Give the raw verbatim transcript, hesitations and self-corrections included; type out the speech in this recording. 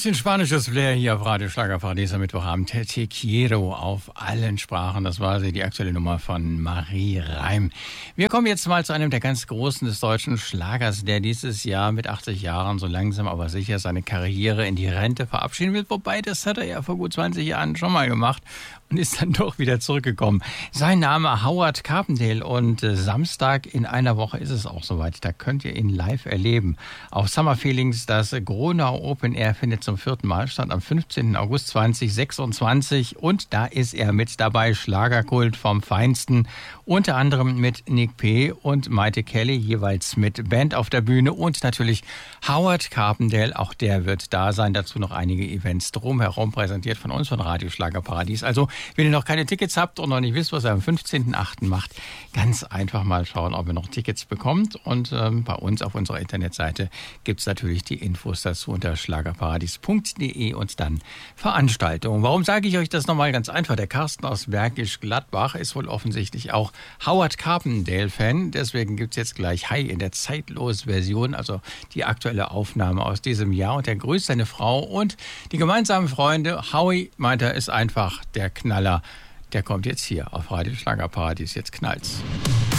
bisschen spanisches Flair hier auf Radio Schlagerparadies am Mittwochabend. Te quiero auf allen Sprachen. Das war sie, die aktuelle Nummer von Marie Reim. Wir kommen jetzt mal zu einem der ganz Großen des deutschen Schlagers, der dieses Jahr mit achtzig Jahren so langsam aber sicher seine Karriere in die Rente verabschieden will. Wobei, das hat er ja vor gut zwanzig Jahren schon mal gemacht und ist dann doch wieder zurückgekommen. Sein Name Howard Carpendale und äh, Samstag in einer Woche ist es auch soweit. Da könnt ihr ihn live erleben. Auf Summer Feelings, das Gronau Open Air findet zum vierten Mal statt, am fünfzehnten August zweitausendsechsundzwanzig. Und da ist er mit dabei, Schlagerkult vom Feinsten. Unter anderem mit Nick P. und Maite Kelly, jeweils mit Band auf der Bühne. Und natürlich Howard Carpendale, auch der wird da sein. Dazu noch einige Events drumherum, präsentiert von uns, von Radio Schlagerparadies. Also, wenn ihr noch keine Tickets habt und noch nicht wisst, was er am fünfzehnten achten macht, ganz einfach mal schauen, ob ihr noch Tickets bekommt. Und ähm, bei uns auf unserer Internetseite gibt es natürlich die Infos dazu unter schlagerparadies punkt de und dann Veranstaltungen. Warum sage ich euch das nochmal? Ganz einfach. Der Carsten aus Bergisch Gladbach ist wohl offensichtlich auch Howard Carpendale-Fan. Deswegen gibt es jetzt gleich Hi in der Zeitlos-Version, also die aktuelle Aufnahme aus diesem Jahr. Und er grüßt seine Frau und die gemeinsamen Freunde. Howie meint er, ist einfach der Knaller. Der kommt jetzt hier auf Radio Schlagerparadies. Jetzt knallt's.